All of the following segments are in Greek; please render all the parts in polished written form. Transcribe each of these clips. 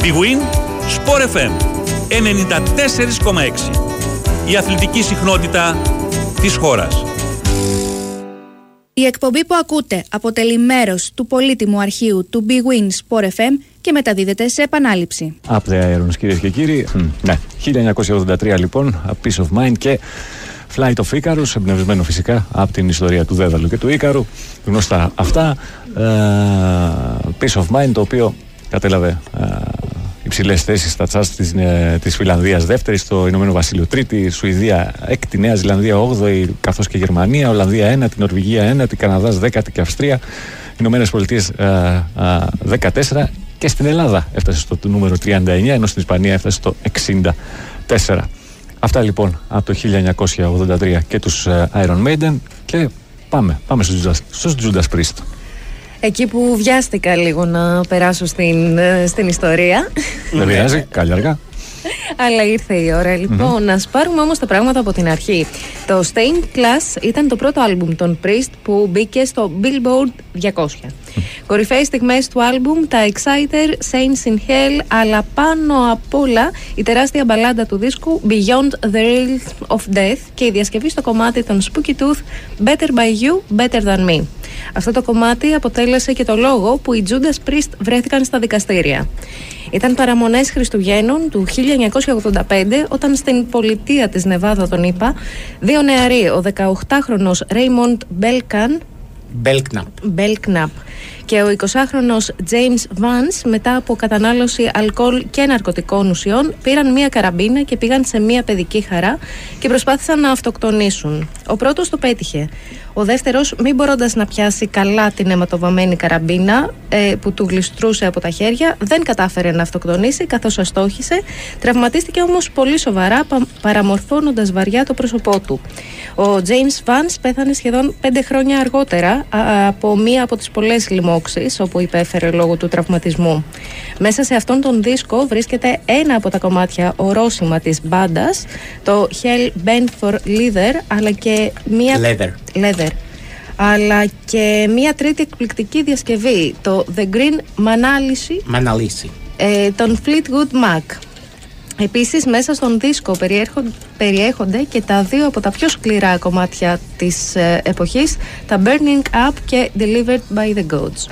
Big Win, Sport FM 94,6. Η αθλητική συχνότητα της χώρας. Η εκπομπή που ακούτε αποτελεί μέρος του πολύτιμου αρχείου του Big Win Sport FM και μεταδίδεται σε επανάληψη. Up the Irons, κυρίες και κύριοι. Ναι, 1983 λοιπόν, A Piece of Mind και Flight of Icarus, εμπνευσμένο φυσικά από την ιστορία του Δέδαλου και του Ίκαρου. Γνωστά αυτά. Piece of Mind, το οποίο κατέλαβε υψηλές θέσεις στα charts της Φιλανδίας δεύτερη, στο Ηνωμένο Βασίλειο τρίτη, Σουηδία έκτη, Νέα Ζηλανδία 8η, καθώς και Γερμανία, Ολλανδία 1η, Νορβηγία 1η, Καναδάς 10η και Αυστρία, Ηνωμένες Πολιτείες 14, και στην Ελλάδα έφτασε στο νούμερο 39, ενώ στην Ισπανία έφτασε στο 64. Αυτά λοιπόν από το 1983 και τους Iron Maiden, και πάμε στους Judas Priest. Εκεί που βιάστηκα λίγο να περάσω στην ιστορία. Δεν πειράζει, καλή αργά. Αλλά ήρθε η ώρα. Λοιπόν, να πάρουμε όμως τα πράγματα από την αρχή. Το Stained Glass ήταν το πρώτο άλμπουμ των Priest που μπήκε στο Billboard 200. Κορυφαίες στιγμές του άλμπουμ, τα Exciter, Saints in Hell, αλλά πάνω απ' όλα η τεράστια μπαλάντα του δίσκου Beyond the Realms of Death και η διασκευή στο κομμάτι των Spooky Tooth Better by You, Better than Me. Αυτό το κομμάτι αποτέλεσε και το λόγο που οι Judas Priest βρέθηκαν στα δικαστήρια. Ήταν παραμονές Χριστουγέννων του 1985, όταν στην πολιτεία της Νεβάδα των ΗΠΑ, δύο νεαροί, ο 18χρονος Raymond Belknap και ο 20χρονος James Vance, μετά από κατανάλωση αλκοόλ και ναρκωτικών ουσιών, πήραν μία καραμπίνα και πήγαν σε μία παιδική χαρά και προσπάθησαν να αυτοκτονήσουν. Ο πρώτος το πέτυχε. Ο δεύτερος, μη μπορώντας να πιάσει καλά την αιματοβαμμένη καραμπίνα που του γλιστρούσε από τα χέρια, δεν κατάφερε να αυτοκτονήσει, καθώς αστόχησε. Τραυματίστηκε όμως πολύ σοβαρά, παραμορφώνοντας βαριά το πρόσωπό του. Ο James Vance πέθανε σχεδόν 5 χρόνια αργότερα από μία από τις πολλές λοιμώξεις όπου υπέφερε λόγω του τραυματισμού. Μέσα σε αυτόν τον δίσκο βρίσκεται ένα από τα κομμάτια ορόσημα της μπάντας, το Hell Bent for Leather, αλλά και μία... Leather. Αλλά και μία τρίτη εκπληκτική διασκευή, το The Green Manalisi, των Fleetwood Mac. Επίσης, μέσα στον δίσκο περιέχονται και τα δύο από τα πιο σκληρά κομμάτια της εποχής, τα Burning Up και Delivered by the Gods.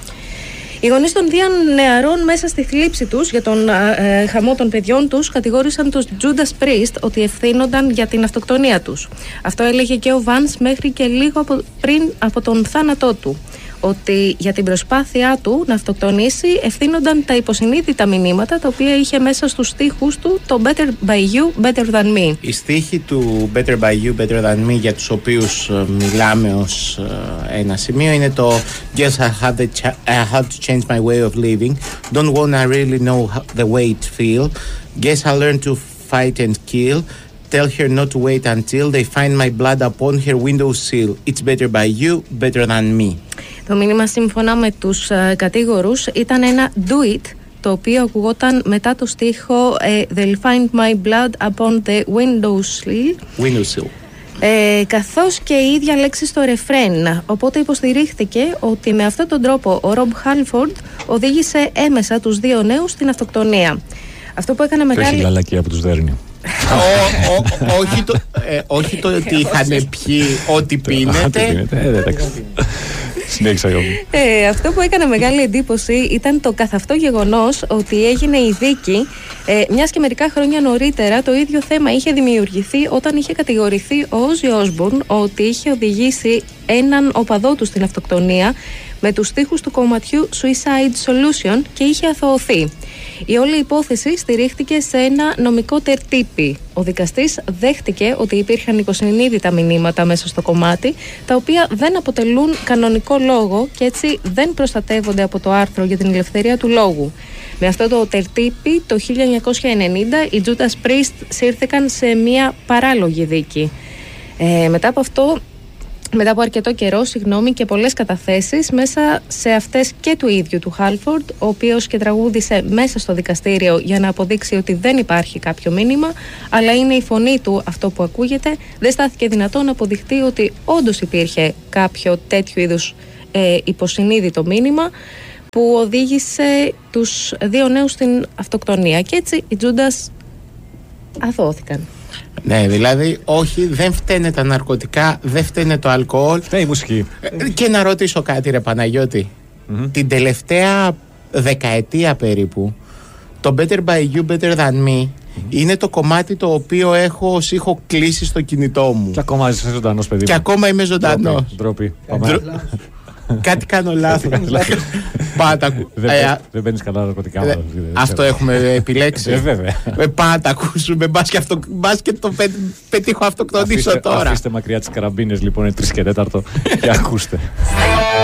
Οι γονείς των δύο νεαρών, μέσα στη θλίψη τους για τον χαμό των παιδιών τους, κατηγόρησαν τους Judas Priest ότι ευθύνονταν για την αυτοκτονία τους. Αυτό έλεγε και ο Vance μέχρι και λίγο πριν από τον θάνατό του, ότι για την προσπάθειά του να αυτοκτονήσει ευθύνονταν τα υποσυνείδητα μηνύματα τα οποία είχε μέσα στους στίχους του, το Better by You, Better than Me. Οι στίχοι του Better by You, Better than Me, για τους οποίους μιλάμε ως ένα σημείο, είναι το Yes, I had to change my way of living. Don't wanna really know the way it feel. Guess I learned to fight and kill. Tell her not to wait until they find my blood upon her windowsill. It's better by you, better than me. Το μήνυμα, σύμφωνα με τους κατήγορους, ήταν ένα do it, το οποίο ακουγόταν μετά το στίχο They'll find my blood upon the windowsill. Καθώς και η ίδια λέξη στο ρεφρέν. Οπότε υποστηρίχθηκε ότι με αυτόν τον τρόπο ο Rob Halford οδήγησε έμεσα τους δύο νέους στην αυτοκτονία. Αυτό που έκανε μεγάλη... Έχει λαλακία που τους δέρνει. Όχι το ότι είχαν πιει ό,τι πίνεται. Συνέχισα εγώ. Αυτό που έκανε μεγάλη εντύπωση ήταν το καθ' αυτό γεγονός ότι έγινε η δίκη, μιας και μερικά χρόνια νωρίτερα το ίδιο θέμα είχε δημιουργηθεί όταν είχε κατηγορηθεί ο Ozzy Osbourne ότι είχε οδηγήσει έναν οπαδό του στην αυτοκτονία με τους στίχους του κομματιού Suicide Solution και είχε αθωωωθεί. Η όλη υπόθεση στηρίχτηκε σε ένα νομικό τερτύπι. Ο δικαστής δέχτηκε ότι υπήρχαν υποσυνείδητα μηνύματα μέσα στο κομμάτι, τα οποία δεν αποτελούν κανονικό λόγο και έτσι δεν προστατεύονται από το άρθρο για την ελευθερία του λόγου. Με αυτό το τερτύπι, το 1990, οι Judas Priest σύρθηκαν σε μια παράλογη δίκη. Μετά από αρκετό καιρό, και πολλές καταθέσεις, μέσα σε αυτές και του ίδιου του Halford, ο οποίος και τραγούδισε μέσα στο δικαστήριο για να αποδείξει ότι δεν υπάρχει κάποιο μήνυμα, αλλά είναι η φωνή του αυτό που ακούγεται, δεν στάθηκε δυνατό να αποδειχτεί ότι όντως υπήρχε κάποιο τέτοιου είδους υποσυνείδητο μήνυμα, που οδήγησε τους δύο νέους στην αυτοκτονία. Και έτσι οι Τζούντας αθώθηκαν. Ναι, δηλαδή, όχι, δεν φταίνε τα ναρκωτικά, δεν φταίνε το αλκοόλ. Φταίει η μουσική. Και να ρωτήσω κάτι, ρε Παναγιώτη. Την τελευταία δεκαετία περίπου, το Better by You, Better than Me είναι το κομμάτι το οποίο έχω ως ήχο κλείσει στο κινητό μου. Και ακόμα είσαι ζωντανός, παιδί μου. Και ακόμα είμαι ζωντανός. Ντροπή. Κάτι κάνω λάθος. Πάτα. Δεν παίρνεις καλά ναρκωτικά. Αυτό έχουμε επιλέξει. Βέβαια. Πάτα ακούσουμε. Μπας και το πετύχω αυτοκτονήσω τώρα. Αφήστε μακριά τις καραμπίνες, λοιπόν, 3 και 4 και ακούστε.